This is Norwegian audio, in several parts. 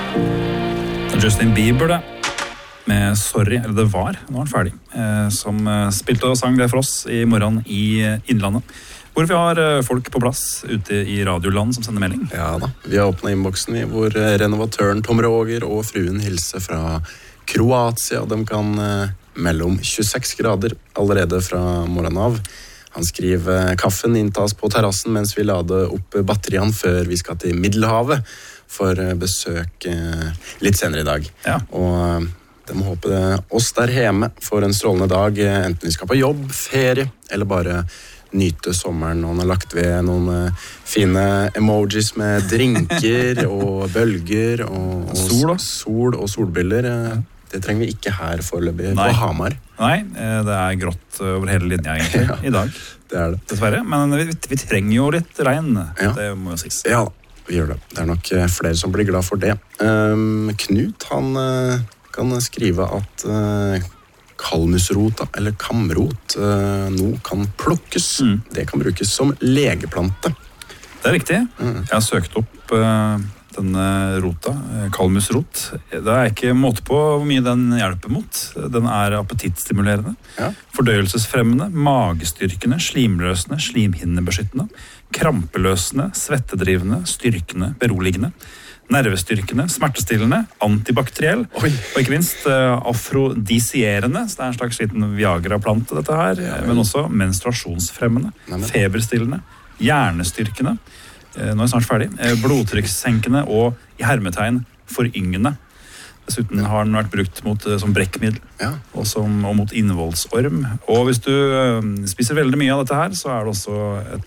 Justin Bieber det, med Sorry, eller det var, nå er han ferdig, som spilte og sang det for oss i morgen i Innlandet. Hvor vi har folk på plass ute i radioland som sender melding. Ja da, vi har åpnet innboksen hvor renovatøren Tom Roger og fruen hilser fra Kroatia. De kan melde om 26 grader allerede fra morgenen av. Han skriver kaffen inntas på terrassen mens vi lader opp batteriene før vi skal til Middelhavet for besøk litt senere i dag. Ja. Og de må håpe oss der hjemme får en strålende dag, enten vi skal på jobb, ferie, eller bare nyte sommeren. Og han har lagt ved noen fine emojis med drinker og bølger og sol og solbriller. Det trenger vi ikke her foreløpig på Hamar. Nei, det er grått over hele linja egentlig i dag. Det er det. Dessverre, men vi trenger jo litt regn, det må jo sies. Ja, vi gjør det. Det er nok flere som blir glad for det. Knut, han kan skrive at kalmusrot, eller kamrot, nå kan plukkes. Det kan brukes som legeplante. Det er riktig. Jeg har søkt opp denne rota, kalmusrot. Det er ikke måte på hvor mye den hjelper mot. Den er appetittstimulerende, fordøyelsesfremmende, magestyrkende, slimløsende, slimhinnebeskyttende, krampeløsende, svettedrivende, styrkende, beroligende, nervestyrkende, smertestillende, antibakteriell, og ikke minst afrodisierende, så det er en slags liten Viagra-plante dette her, men også menstruasjonsfremmende, feberstillende, hjernestyrkende, nå er jeg snart ferdig, blodtrykkssenkende og i hermetegn foryngende. Dessuten har den vært brukt som brekkmiddel og mot innvollsorm. Og hvis du spiser veldig mye av dette her, så er det også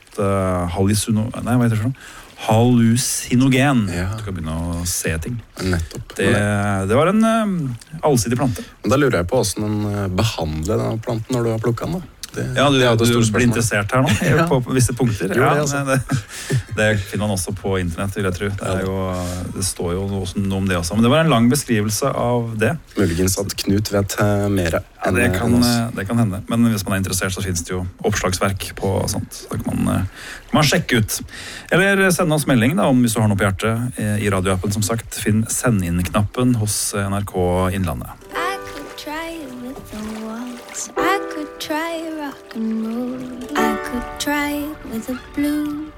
et hallusinogen. Du kan begynne å se ting. Nettopp. Det var en allsidig plante. Men da lurer jeg på hvordan den behandler denne planten når du har plukket den da. Du blir interessert her nå på visse punkter. Det finner man også på internett, vil jeg tro. Det står jo noe om det også. Men det var en lang beskrivelse av det. Muligens at Knut vet mer enn det kan hende. Men hvis man er interessert, så finnes det jo oppslagsverk på sånt. Så kan man sjekke ut. Eller sende oss melding da, om hvis du har noe på hjertet i radioappen, som sagt. Finn send inn-knappen hos NRK Innlandet. Try rock and roll. I could try it with the blues.